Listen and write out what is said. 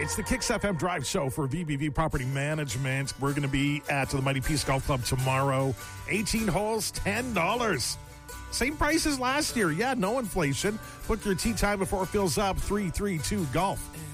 It's the Kicks FM Drive Show for VBV Property Management. We're going to be at the Mighty Peace Golf Club tomorrow. 18 holes, $10. Same price as last year. Yeah, no inflation. Book your tee time before it fills up. 332 Golf.